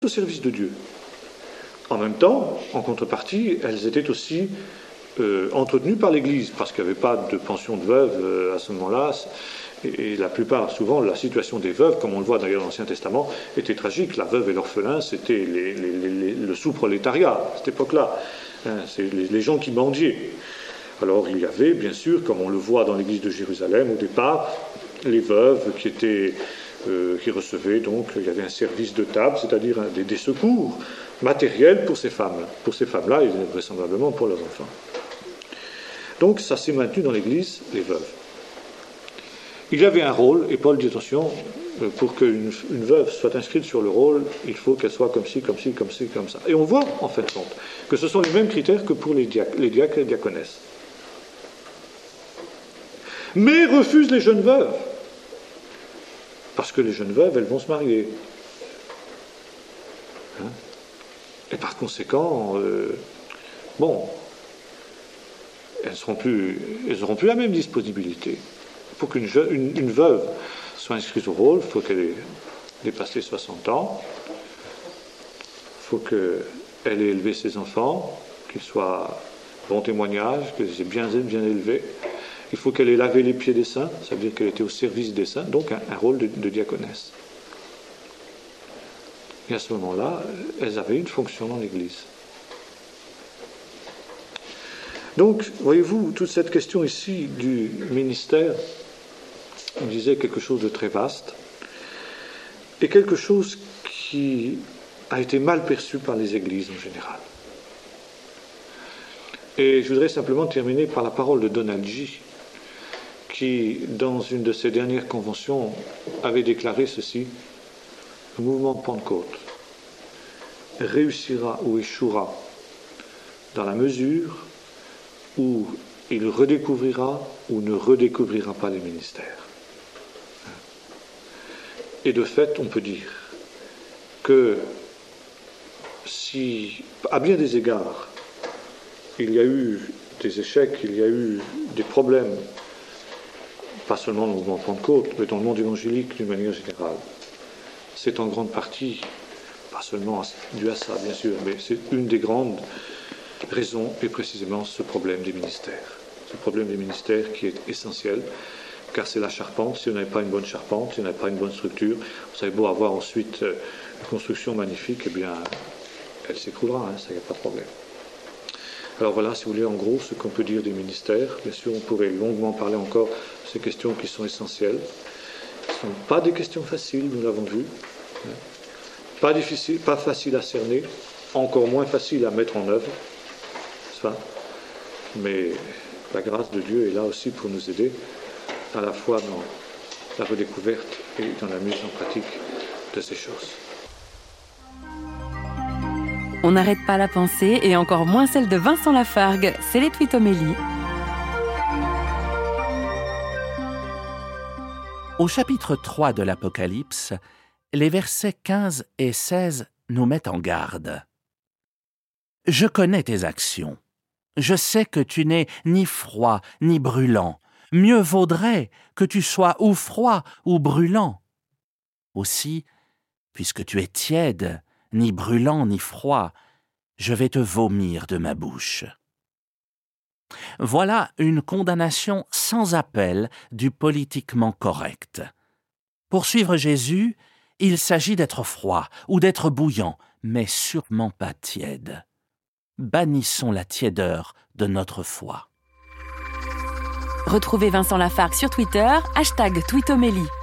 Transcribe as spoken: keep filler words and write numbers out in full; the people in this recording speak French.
au service de Dieu. En même temps, en contrepartie, elles étaient aussi euh, entretenues par l'Église, parce qu'il n'y avait pas de pension de veuve euh, à ce moment-là. Et, et la plupart, souvent, la situation des veuves, comme on le voit d'ailleurs dans l'Ancien Testament, était tragique. La veuve et l'orphelin, c'était les, les, les, le sous-prolétariat à cette époque-là. Hein, c'est les, les gens qui mendiaient. Alors il y avait, bien sûr, comme on le voit dans l'Église de Jérusalem au départ, les veuves qui étaient... Euh, qui recevaient donc, il y avait un service de table, c'est-à-dire un, des, des secours matériels pour ces femmes, pour ces femmes-là et vraisemblablement pour leurs enfants. Donc ça s'est maintenu dans l'Église, les veuves. Il y avait un rôle, et Paul dit attention, pour qu'une une veuve soit inscrite sur le rôle, il faut qu'elle soit comme ci, comme ci, comme ci, comme ça. Et on voit, en fin de compte, que ce sont les mêmes critères que pour les diacres, les diacres et les diaconesses. Mais refusent les jeunes veuves. Parce que les jeunes veuves, elles vont se marier. Hein? Et par conséquent, euh, bon, elles n'auront plus, plus la même disponibilité. Pour qu'une une, une veuve soit inscrite au rôle, il faut qu'elle ait dépassé soixante ans, il faut qu'elle ait élevé ses enfants, qu'ils soient bon témoignage, qu'ils aient bien, bien élevés. Il faut qu'elle ait lavé les pieds des saints, ça veut dire qu'elle était au service des saints, donc un, un rôle de, de diaconesse. Et à ce moment-là, elles avaient une fonction dans l'Église. Donc, voyez-vous, toute cette question ici du ministère, on disait quelque chose de très vaste, et quelque chose qui a été mal perçu par les Églises en général. Et je voudrais simplement terminer par la parole de Donald G., qui, dans une de ses dernières conventions, avait déclaré ceci: le mouvement de Pentecôte réussira ou échouera dans la mesure où il redécouvrira ou ne redécouvrira pas les ministères. Et de fait, on peut dire que si, à bien des égards, il y a eu des échecs, il y a eu des problèmes, pas seulement dans le mouvement de Pentecôte, mais dans le monde évangélique d'une manière générale, c'est en grande partie, pas seulement dû à ça bien sûr, mais c'est une des grandes raisons, et précisément ce problème des ministères. Ce problème des ministères qui est essentiel, car c'est la charpente. Si on n'avait pas une bonne charpente, si on n'avait pas une bonne structure, vous avez beau avoir ensuite une construction magnifique, eh bien, elle s'écroulera, hein, ça, il n'y a pas de problème. Alors voilà, si vous voulez, en gros, ce qu'on peut dire des ministères. Bien sûr, on pourrait longuement parler encore de ces questions qui sont essentielles. Ce ne sont pas des questions faciles, nous l'avons vu. Pas difficile, pas facile à cerner, encore moins facile à mettre en œuvre. Ça. Mais la grâce de Dieu est là aussi pour nous aider, à la fois dans la redécouverte et dans la mise en pratique de ces choses. On n'arrête pas la pensée, et encore moins celle de Vincent Lafargue. C'est les Twitomélie. Au chapitre trois de l'Apocalypse, les versets quinze et seize nous mettent en garde. « Je connais tes actions. Je sais que tu n'es ni froid ni brûlant. Mieux vaudrait que tu sois ou froid ou brûlant. Aussi, puisque tu es tiède, ni brûlant ni froid, je vais te vomir de ma bouche. » Voilà une condamnation sans appel du politiquement correct. Pour suivre Jésus, il s'agit d'être froid ou d'être bouillant, mais sûrement pas tiède. Bannissons la tiédeur de notre foi. Retrouvez Vincent Lafargue sur Twitter, hashtag Twitomélie.